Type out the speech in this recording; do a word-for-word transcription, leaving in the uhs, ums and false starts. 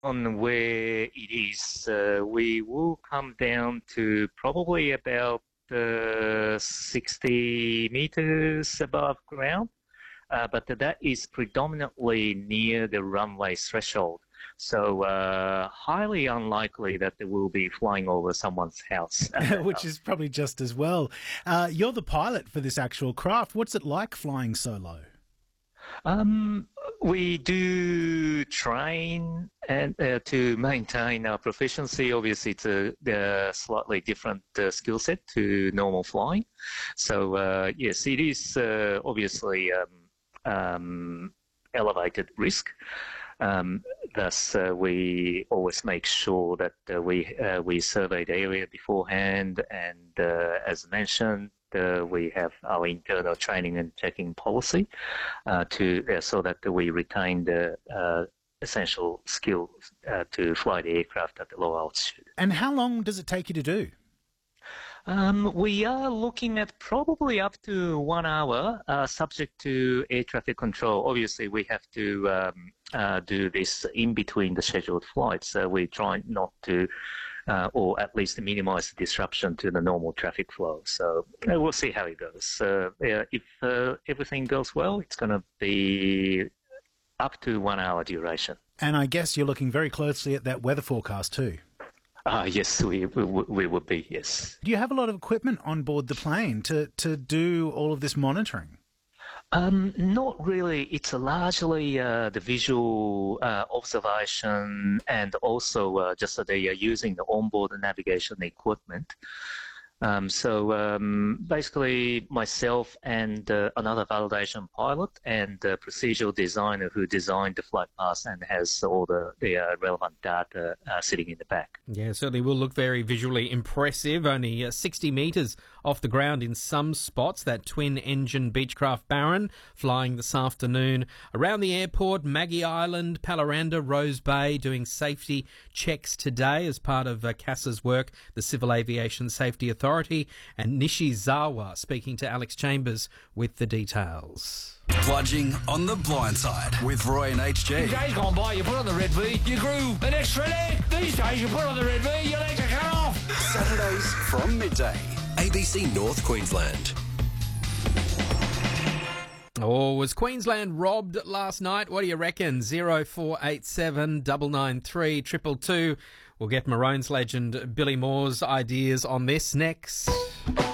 on where it is, uh, we will come down to probably about uh, sixty meters above ground, uh, but that is predominantly near the runway threshold. So uh, highly unlikely that they will be flying over someone's house. Which is probably just as well. Uh, you're the pilot for this actual craft. What's it like flying so low? Um, we do train and uh, to maintain our proficiency. Obviously, it's a, a slightly different uh, skill set to normal flying. So uh, yes, it is uh, obviously um, um, elevated risk. Um, thus, uh, we always make sure that uh, we uh, we survey the area beforehand, and uh, as mentioned, uh, we have our internal training and checking policy uh, to uh, so that we retain the uh, essential skills uh, to fly the aircraft at the low altitude. And how long does it take you to do? Um, we are looking at probably up to one hour, uh, subject to air traffic control. Obviously, we have to um, uh, do this in between the scheduled flights. So we try not to, uh, or at least minimize the disruption to the normal traffic flow. So uh, we'll see how it goes. Uh, if uh, everything goes well, it's going to be up to one hour duration. And I guess you're looking very closely at that weather forecast too. Uh, yes, we, we we would be, yes. Do you have a lot of equipment on board the plane to, to do all of this monitoring? Um, not really. It's largely uh, the visual uh, observation, and also uh, just that they are using the onboard navigation equipment. Um, so um, basically myself and uh, another validation pilot and the procedural designer who designed the flight path and has all the, the uh, relevant data uh, sitting in the back. Yeah, certainly will look very visually impressive. Only uh, sixty metres off the ground in some spots. That twin-engine Beechcraft Baron flying this afternoon around the airport, Maggie Island, Palaranda, Rose Bay, doing safety checks today as part of uh, CASA's work, the Civil Aviation Safety Authority. And Nishizawa speaking to Alex Chambers with the details. Bludging on the blind side with Roy and H G. Days gone by, you put on the red V, you grew an extra leg. These days, you put on the red V, your legs are cut off. Saturdays from midday. A B C North Queensland. Oh, was Queensland robbed last night? What do you reckon? zero four eight seven nine nine three two two two. We'll get Maroons legend Billy Moore's ideas on this next.